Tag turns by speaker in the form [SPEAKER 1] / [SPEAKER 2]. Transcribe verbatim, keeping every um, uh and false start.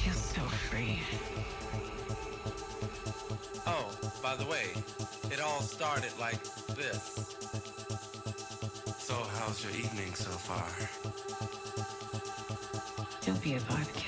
[SPEAKER 1] Feels so free.
[SPEAKER 2] Oh, by the way, it all started like this. So how's your evening so far?
[SPEAKER 1] Don't be a vodka.